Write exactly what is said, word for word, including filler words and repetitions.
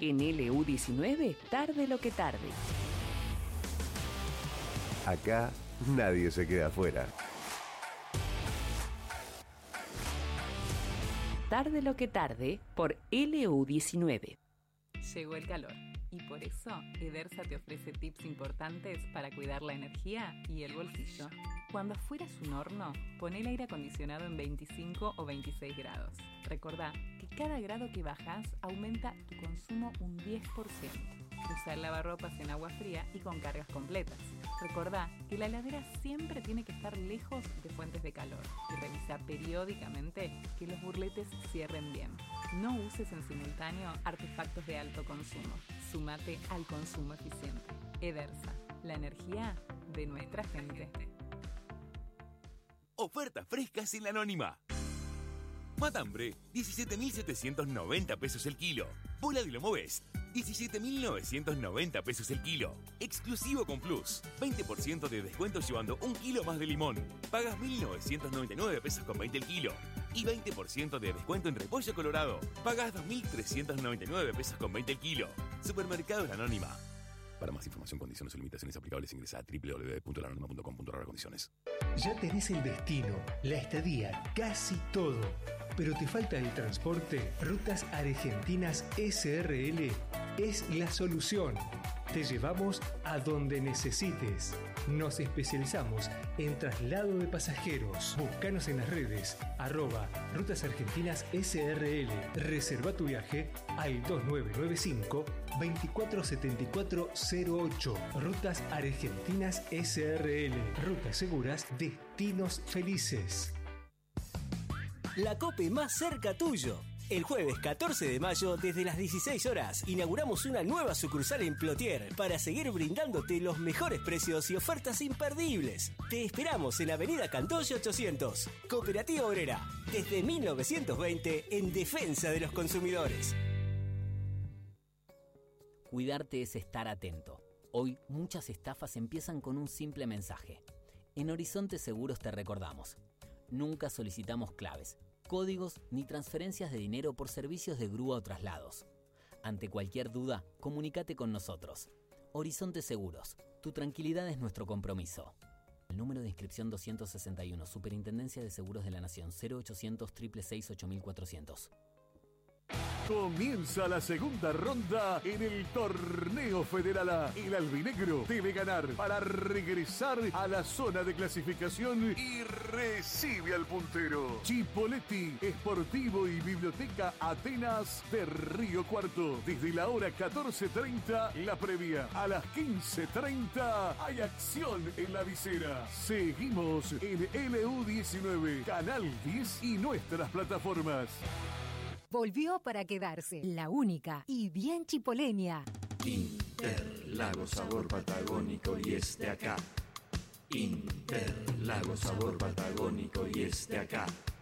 En L U diecinueve, tarde lo que tarde. Acá nadie se queda afuera. Tarde lo que tarde por L U diecinueve. Llegó el calor y por eso Edersa te ofrece tips importantes para cuidar la energía y el bolsillo. Cuando afuera es un horno, pon el aire acondicionado en veinticinco o veintiséis grados. Recordá que cada grado que bajas aumenta tu consumo un diez por ciento. Usa el lavarropas en agua fría y con cargas completas. Recordá que la heladera siempre tiene que estar lejos de fuentes de calor y revisa periódicamente que los burletes cierren bien. No uses en simultáneo artefactos de alto consumo. Súmate al consumo eficiente. Edersa, la energía de nuestra gente. Ofertas frescas en la Anónima. Matambre, diecisiete mil setecientos noventa pesos el kilo. Bola de lomo Best, diecisiete mil novecientos noventa pesos el kilo. Exclusivo con Plus, veinte por ciento de descuento llevando un kilo más de limón. Pagas mil novecientos noventa y nueve pesos con veinte el kilo. Y veinte por ciento de descuento en repollo colorado. Pagas dos mil trescientos noventa y nueve pesos con veinte el kilo. Supermercados La Anónima. Para más información, condiciones o limitaciones aplicables, ingresa a doble u doble u doble u punto la anónima punto com punto a r condiciones. Ya tenés el destino, la estadía, casi todo. Pero te falta el transporte. Rutas Argentinas S R L es la solución. Te llevamos a donde necesites. Nos especializamos en traslado de pasajeros. Búscanos en las redes, arroba Rutas Argentinas S R L. Reserva tu viaje al dos nueve nueve cinco, veinticuatro setenta y cuatro cero ocho. Rutas Argentinas S R L. Rutas seguras, destinos felices. La COPE más cerca tuyo. El jueves catorce de mayo, desde las dieciséis horas, inauguramos una nueva sucursal en Plotier para seguir brindándote los mejores precios y ofertas imperdibles. Te esperamos en Avenida Cantoya ochocientos. Cooperativa Obrera, desde mil novecientos veinte, en defensa de los consumidores. Cuidarte es estar atento. Hoy muchas estafas empiezan con un simple mensaje. En Horizonte Seguros te recordamos: nunca solicitamos claves, códigos ni transferencias de dinero por servicios de grúa o traslados. Ante cualquier duda, comunícate con nosotros. Horizonte Seguros, tu tranquilidad es nuestro compromiso. El número de inscripción doscientos sesenta y uno, Superintendencia de Seguros de la Nación, cero ochocientos, seiscientos sesenta y seis, ocho mil cuatrocientos. Comienza la segunda ronda en el Torneo Federal A. El albinegro debe ganar para regresar a la zona de clasificación y recibe al puntero. Chipoleti, Esportivo y Biblioteca Atenas de Río Cuarto. Desde la hora catorce treinta, la previa. A las quince treinta hay acción en la visera. Seguimos en L U diecinueve, Canal diez y nuestras plataformas. Volvió para quedarse, la única y bien chipoleña. Interlago sabor patagónico y este acá. Interlago sabor patagónico y este acá.